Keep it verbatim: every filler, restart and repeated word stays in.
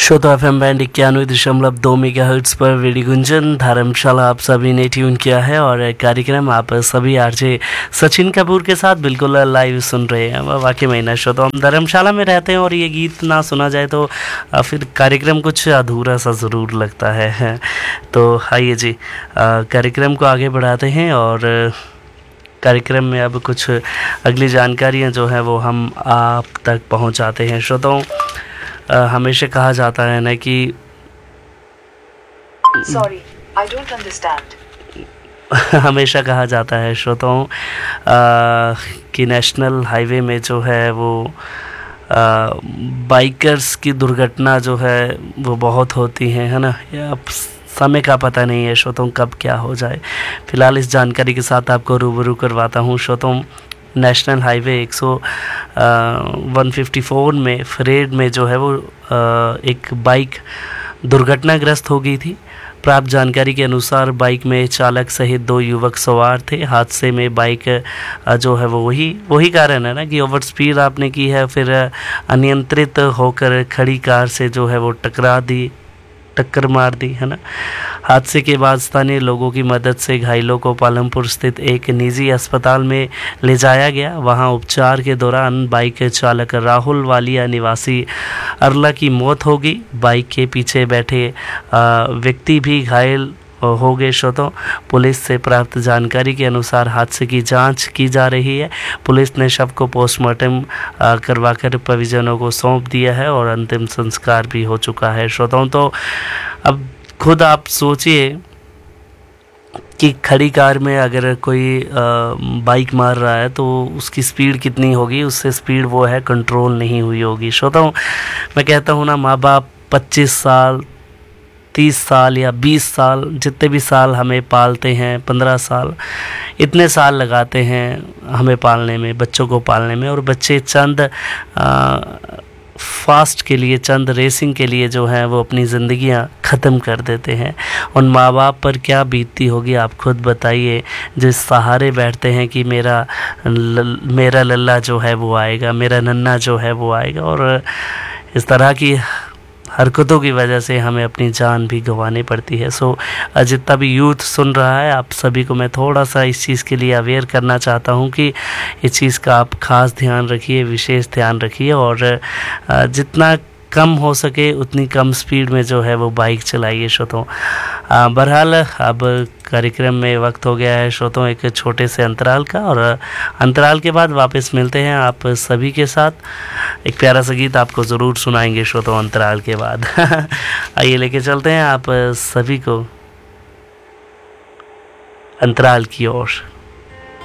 श्रोता F M band इक्यानवे दशमलव दो मेगा हर्ट्स पर रेडियो गुंजन धर्मशाला आप सभी ने ट्यून किया है और कार्यक्रम आप सभी आरजे सचिन कपूर के साथ बिल्कुल लाइव सुन रहे हैं। वाकई में ना श्रोता हम धर्मशाला में रहते हैं और ये गीत ना सुना जाए तो फिर कार्यक्रम कुछ अधूरा सा ज़रूर लगता है। तो आइए जी कार्यक्रम को आगे बढ़ाते हैं और कार्यक्रम में अब कुछ अगली जानकारियाँ जो हैं वो हम आप तक पहुँचाते हैं। श्रोताओं हमेशा कहा जाता है ना कि Sorry, I don't understand. हमेशा कहा जाता है श्रोताओं कि नेशनल हाईवे में जो है वो आ, बाइकर्स की दुर्घटना जो है वो बहुत होती हैं, है ना। अब समय का पता नहीं है श्रोताओं कब क्या हो जाए। फ़िलहाल इस जानकारी के साथ आपको रूबरू करवाता हूँ श्रोताओं। नेशनल हाईवे एक सौ वन फिफ्टी फोर में फरेड में जो है वो आ, एक बाइक दुर्घटनाग्रस्त हो गई थी। प्राप्त जानकारी के अनुसार बाइक में चालक सहित दो युवक सवार थे। हादसे में बाइक जो है वो वही वही कारण है ना कि ओवर स्पीड आपने की है, फिर अनियंत्रित होकर खड़ी कार से जो है वो टकरा दी टक्कर मार दी, है ना। हादसे के बाद स्थानीय लोगों की मदद से घायलों को पालमपुर स्थित एक निजी अस्पताल में ले जाया गया। वहां उपचार के दौरान बाइक चालक राहुल वालिया निवासी अरला की मौत हो गई। बाइक के पीछे बैठे व्यक्ति भी घायल हो गए। श्रोताओं पुलिस से प्राप्त जानकारी के अनुसार हादसे की जांच की जा रही है। पुलिस ने शव को पोस्टमार्टम करवाकर परिजनों को सौंप दिया है और अंतिम संस्कार भी हो चुका है। श्रोताओं तो अब खुद आप सोचिए कि खड़ी कार में अगर कोई बाइक मार रहा है तो उसकी स्पीड कितनी होगी, उससे स्पीड वो है कंट्रोल नहीं हुई होगी। श्रोताओं मैं कहता हूँ ना, माँ बाप पच्चीस साल तीस साल या बीस साल जितने भी साल हमें पालते हैं, पंद्रह साल इतने साल लगाते हैं हमें पालने में, बच्चों को पालने में, और बच्चे चंद आ, फास्ट के लिए, चंद रेसिंग के लिए जो है वो अपनी ज़िंदगियां ख़त्म कर देते हैं। उन माँ बाप पर क्या बीतती होगी आप खुद बताइए, जिस सहारे बैठते हैं कि मेरा ल, मेरा लल्ला जो है वो आएगा, मेरा नन्ना जो है वो आएगा, और इस तरह की हरकतों की वजह से हमें अपनी जान भी गंवानी पड़ती है। सो जितना भी यूथ सुन रहा है, आप सभी को मैं थोड़ा सा इस चीज़ के लिए अवेयर करना चाहता हूँ कि इस चीज़ का आप ख़ास ध्यान रखिए, विशेष ध्यान रखिए, और जितना कम हो सके उतनी कम स्पीड में जो है वो बाइक चलाइए। श्रोतों बहरहाल अब कार्यक्रम में वक्त हो गया है श्रोतों एक छोटे से अंतराल का, और अंतराल के बाद वापस मिलते हैं आप सभी के साथ। एक प्यारा सा गीत आपको ज़रूर सुनाएंगे श्रोतों अंतराल के बाद। आइए लेके चलते हैं आप सभी को अंतराल की ओर।